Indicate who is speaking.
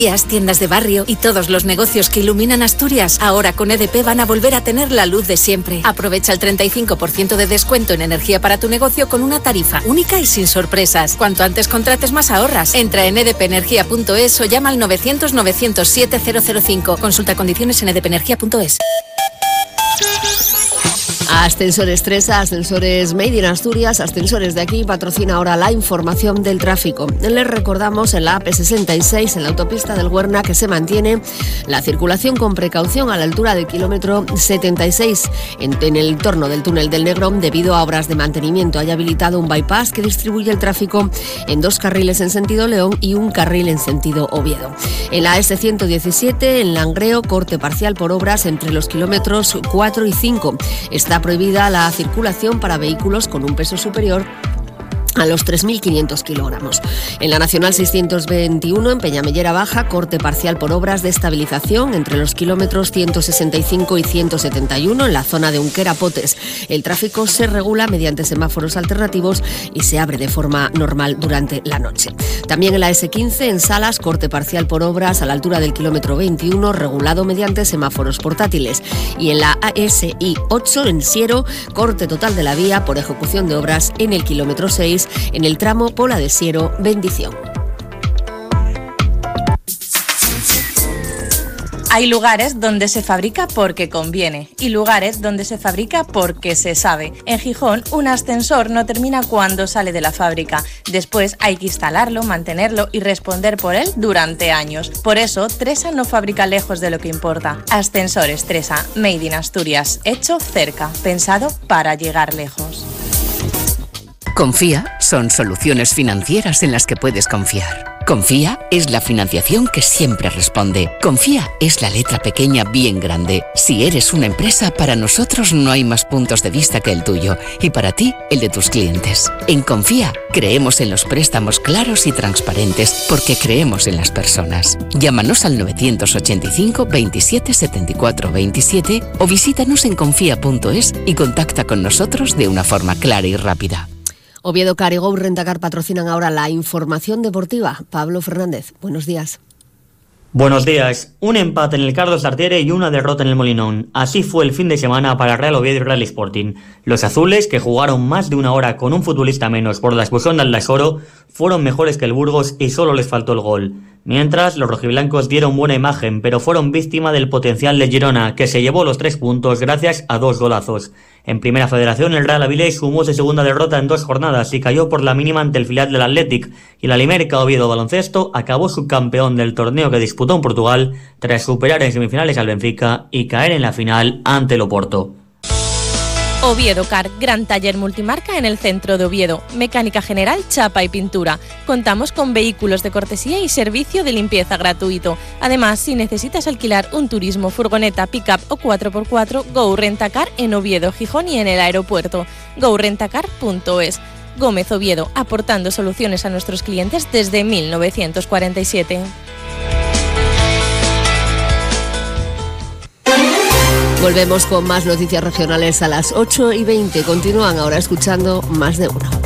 Speaker 1: Tiendas de barrio y todos los negocios que iluminan Asturias, ahora con EDP van a volver a tener la luz de siempre. Aprovecha el 35% de descuento en energía para tu negocio con una tarifa única y sin sorpresas. Cuanto antes contrates, más ahorras. Entra en edpenergia.es o llama al 900-907-005. Consulta condiciones en edpenergia.es.
Speaker 2: Ascensores Tresa, Ascensores Made in Asturias, Ascensores de aquí, patrocina ahora la información del tráfico. Les recordamos en la AP66, en la autopista del Huerna, que se mantiene la circulación con precaución a la altura del kilómetro 76 en el entorno del túnel del Negrón debido a obras de mantenimiento. Hay habilitado un bypass que distribuye el tráfico en 2 carriles en sentido León y 1 carril en sentido Oviedo. En la S117, en Langreo, corte parcial por obras entre los kilómetros 4 y 5. Está prohibida la circulación para vehículos con un peso superior a los 3.500 kilogramos. En la Nacional 621, en Peñamellera Baja, corte parcial por obras de estabilización entre los kilómetros 165 y 171 en la zona de Unquera-Potes. El tráfico se regula mediante semáforos alternativos y se abre de forma normal durante la noche. También en la S15, en Salas, corte parcial por obras a la altura del kilómetro 21, regulado mediante semáforos portátiles. Y en la ASI 8, en Siero, corte total de la vía por ejecución de obras en el kilómetro 6, en el tramo Pola de Siero, Bendición.
Speaker 3: Hay lugares donde se fabrica porque conviene y lugares donde se fabrica porque se sabe. En Gijón, un ascensor no termina cuando sale de la fábrica. Después hay que instalarlo, mantenerlo y responder por él durante años. Por eso, Tresa no fabrica lejos de lo que importa. Ascensores Tresa, Made in Asturias, hecho cerca, pensado para llegar lejos.
Speaker 4: Confía son soluciones financieras en las que puedes confiar. Confía es la financiación que siempre responde. Confía es la letra pequeña bien grande. Si eres una empresa, para nosotros no hay más puntos de vista que el tuyo y para ti, el de tus clientes. En Confía creemos en los préstamos claros y transparentes porque creemos en las personas. Llámanos al 985 27 74 27 o visítanos en confía.es y contacta con nosotros de una forma clara y rápida.
Speaker 2: Oviedo Car y Go Rentacar patrocinan ahora la información deportiva. Pablo Fernández, buenos días.
Speaker 5: Buenos días. Un empate en el Carlos Tartiere y una derrota en el Molinón. Así fue el fin de semana para Real Oviedo y Real Sporting. Los azules, que jugaron más de una hora con un futbolista menos por la expulsión de Aldasoro, fueron mejores que el Burgos y solo les faltó el gol. Mientras, los rojiblancos dieron buena imagen, pero fueron víctima del potencial de Girona, que se llevó los 3 puntos gracias a 2 golazos. En Primera Federación, el Real Avilés sumó su segunda derrota en 2 jornadas y cayó por la mínima ante el filial del Athletic, y la Limerica Oviedo Baloncesto acabó subcampeón del torneo que disputó en Portugal tras superar en semifinales al Benfica y caer en la final ante el Oporto.
Speaker 3: Oviedo Car, gran taller multimarca en el centro de Oviedo. Mecánica general, chapa y pintura. Contamos con vehículos de cortesía y servicio de limpieza gratuito. Además, si necesitas alquilar un turismo, furgoneta, pick-up o 4x4, Go Rentacar en Oviedo, Gijón y en el aeropuerto. GoRentacar.es. Gómez Oviedo, aportando soluciones a nuestros clientes desde 1947.
Speaker 2: Volvemos con más noticias regionales a las 8:20. Continúan ahora escuchando Más de Uno.